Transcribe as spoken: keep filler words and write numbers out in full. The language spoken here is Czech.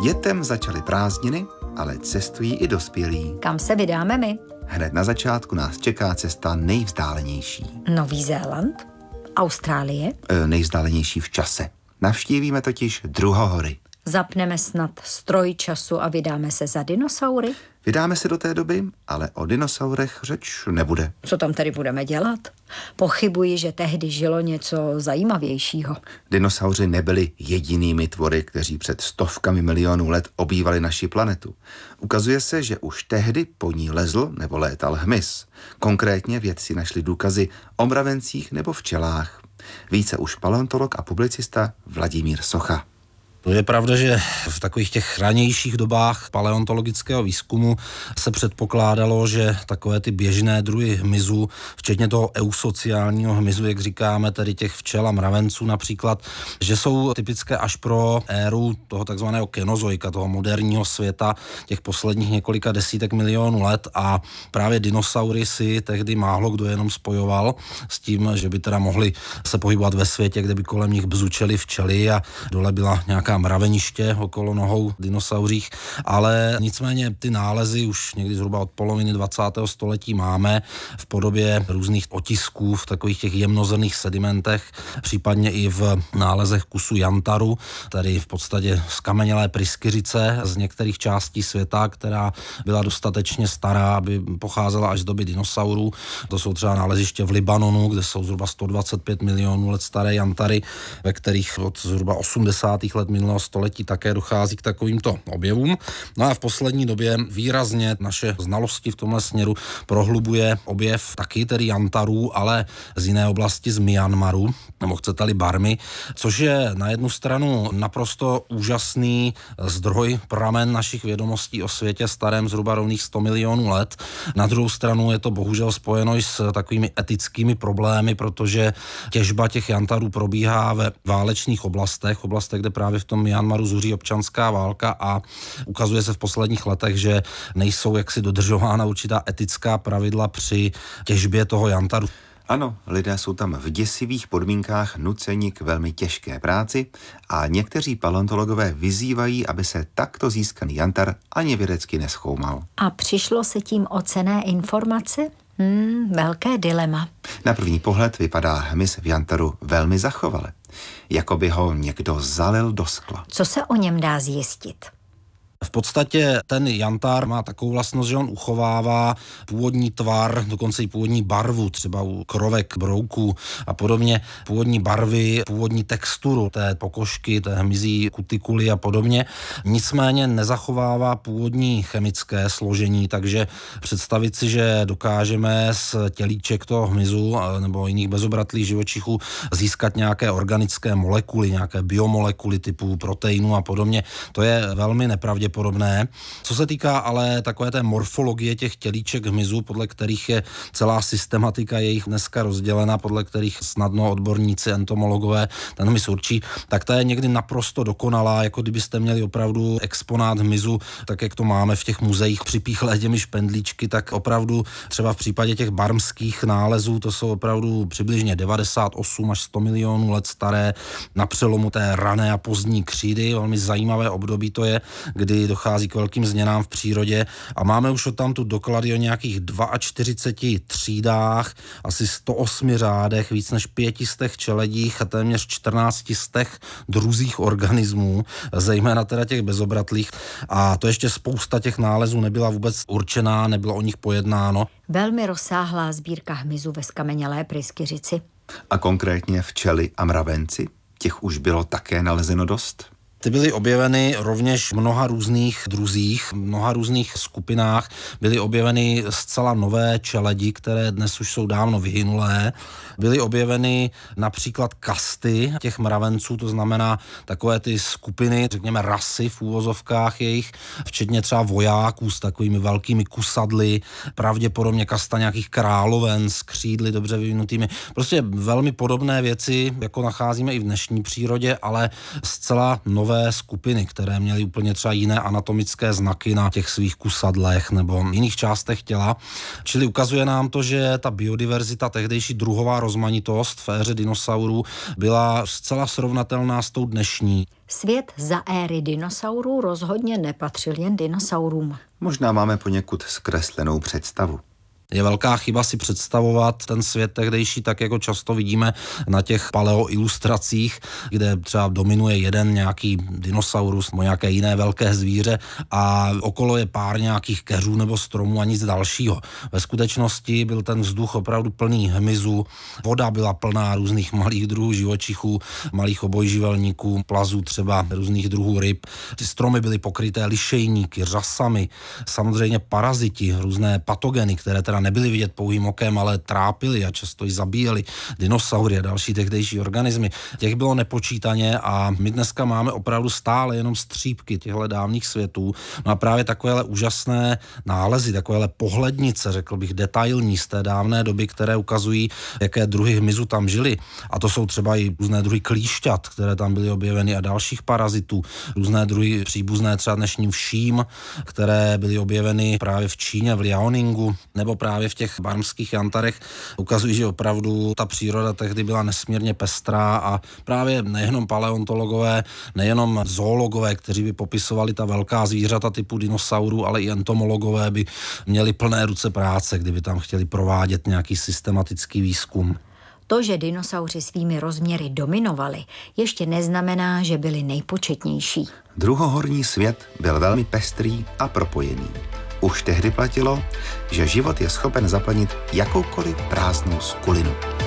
Dětem začaly prázdniny, ale cestují i dospělí. Kam se vydáme my? Hned na začátku nás čeká cesta nejvzdálenější. Nový Zéland? Austrálie? E, nejvzdálenější v čase. Navštívíme totiž druhohory. Zapneme snad stroj času a vydáme se za dinosaury? Vydáme se do té doby, ale o dinosaurech řeč nebude. Co tam tedy budeme dělat? Pochybuji, že tehdy žilo něco zajímavějšího. Dinosauři nebyli jedinými tvory, kteří před stovkami milionů let obývali naši planetu. Ukazuje se, že už tehdy po ní lezl nebo létal hmyz. Konkrétně vědci našli důkazy o mravencích nebo včelách. Více už paleontolog a publicista Vladimír Socha. Je pravda, že v takových těch ranějších dobách paleontologického výzkumu se předpokládalo, že takové ty běžné druhy hmyzu, včetně toho eusociálního hmyzu, jak říkáme, tedy těch včel a mravenců například, že jsou typické až pro éru toho takzvaného kenozoika, toho moderního světa, těch posledních několika desítek milionů let, a právě dinosaury si tehdy málo kdo jenom spojoval s tím, že by teda mohli se pohybovat ve světě, kde by kolem nich bzučely včely a dole byla nějaká mraveniště okolo nohou dinosauřích, ale nicméně ty nálezy už někdy zhruba od poloviny dvacátého století máme v podobě různých otisků v takových těch jemnozrnných sedimentech, případně i v nálezech kusu jantaru, tedy v podstatě skamenělé pryskyřice z některých částí světa, která byla dostatečně stará, aby pocházela až z doby dinosaurů. To jsou třeba náleziště v Libanonu, kde jsou zhruba sto dvacet pět milionů let staré jantary, ve kterých od zhruba osmdesátých let minulého století také dochází k takovýmto objevům. No a v poslední době výrazně naše znalosti v tomhle směru prohlubuje objev taky tedy jantarů, ale z jiné oblasti, z Myanmaru, nebo chcete-li Barmy, což je na jednu stranu naprosto úžasný zdroj, pramen našich vědomostí o světě starém zhruba rovných sto milionů let. Na druhou stranu je to bohužel spojeno i s takovými etickými problémy, protože těžba těch jantarů probíhá ve válečných oblastech, oblastech, kde právě v tom Myanmaru zuří občanská válka, a ukazuje se v posledních letech, že nejsou jaksi dodržována určitá etická pravidla při těžbě toho jantaru. Ano, lidé jsou tam v děsivých podmínkách nuceni k velmi těžké práci a někteří paleontologové vyzývají, aby se takto získaný jantar ani vědecky nezkoumal. A přišlo se tím o cenné informace? Hmm, velké dilema. Na první pohled vypadá hmyz v jantaru velmi zachovale, jako by ho někdo zalil do skla. Co se o něm dá zjistit? V podstatě ten jantar má takovou vlastnost, že on uchovává původní tvar, dokonce i původní barvu, třeba u krovek, brouků a podobně, původní barvy, původní texturu té pokožky, té hmyzí kutikuly a podobně. Nicméně nezachovává původní chemické složení, takže představit si, že dokážeme z tělíček toho hmyzu nebo jiných bezobratlých živočichů získat nějaké organické molekuly, nějaké biomolekuly typu proteinů a podobně, to je velmi nepravděpodobné. Podobné. Co se týká ale takové té morfologie těch tělíček hmyzu, podle kterých je celá systematika jejich dneska rozdělena, podle kterých snadno odborníci, entomologové ten hmyz určí, tak ta je někdy naprosto dokonalá, jako kdybyste měli opravdu exponát hmyzu, tak jak to máme v těch muzeích připíchlé těmi špendlíčky, tak opravdu třeba v případě těch barmských nálezů, to jsou opravdu přibližně devadesát osm až sto milionů let staré, na přelomu té rané a pozdní křídy, velmi zajímavé období to je, kdy dochází k velkým změnám v přírodě, a máme už odtamtud doklady o nějakých čtyřiceti dvou třídách, asi sto osmi řádech, víc než pěti stech čeledích a téměř čtrnácti stech druzích organismů, zejména teda těch bezobratlých, a to ještě spousta těch nálezů nebyla vůbec určená, nebylo o nich pojednáno. Velmi rozsáhlá sbírka hmyzu ve skamenělé pryskyřici. A konkrétně včely a mravenci? Těch už bylo také nalezeno dost? Ty byly objeveny rovněž v mnoha různých druzích, mnoha různých skupinách. Byly objeveny zcela nové čeledi, které dnes už jsou dávno vyhynulé. Byly objeveny například kasty těch mravenců, to znamená takové ty skupiny, řekněme rasy v úvozovkách jejich, včetně třeba vojáků s takovými velkými kusadly, pravděpodobně kasta nějakých královen s křídly dobře vyvinutými. Prostě velmi podobné věci, jako nacházíme i v dnešní přírodě, ale zcela nové skupiny, které měly úplně třeba jiné anatomické znaky na těch svých kusadlech nebo jiných částech těla. Čili ukazuje nám to, že ta biodiverzita, tehdejší druhová rozmanitost v éře dinosaurů byla zcela srovnatelná s tou dnešní. Svět za éry dinosaurů rozhodně nepatřil jen dinosaurům. Možná máme poněkud zkreslenou představu. Je velká chyba si představovat ten svět tehdejší tak, jako často vidíme na těch paleoilustracích, kde třeba dominuje jeden nějaký dinosaurus nebo nějaké jiné velké zvíře a okolo je pár nějakých keřů nebo stromů a nic dalšího. Ve skutečnosti byl ten vzduch opravdu plný hmyzu, voda byla plná různých malých druhů živočichů, malých obojživelníků, plazů třeba různých druhů ryb. Ty stromy byly pokryté lišejníky, řasami, samozřejmě paraziti, různé patogeny, které teda nebyly vidět pouhým okem, ale trápili a často i zabíjeli dinosaury a další tehdejší organismy. Těch bylo nepočítaně a my dneska máme opravdu stále jenom střípky těchto dávných světů. No a právě takovéhle úžasné nálezy, takovéhle pohlednice, řekl bych, detailní z té dávné doby, které ukazují, jaké druhy hmyzu tam žili. A to jsou třeba i různé druhy klíšťat, které tam byly objeveny a dalších parazitů, různé druhy příbuzné třeba dnešním vším, které byly objeveny právě v Číně, v Liaoningu, nebo právě v těch barmských jantarech, ukazují, že opravdu ta příroda tehdy byla nesmírně pestrá a právě nejenom paleontologové, nejenom zoologové, kteří by popisovali ta velká zvířata typu dinosaurů, ale i entomologové by měli plné ruce práce, kdyby tam chtěli provádět nějaký systematický výzkum. To, že dinosauři svými rozměry dominovali, ještě neznamená, že byli nejpočetnější. Druhohorní svět byl velmi pestrý a propojený. Už tehdy platilo, že život je schopen zaplnit jakoukoliv prázdnou skulinu.